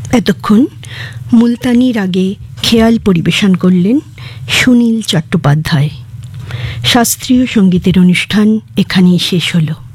এতক্ষণ মুলতানি রাগে খেয়াল পরিবেশন করলেন সুনীল চট্টোপাধ্যায়। শাস্ত্রীয় সঙ্গীতের অনুষ্ঠান এখানেই শেষ হলো।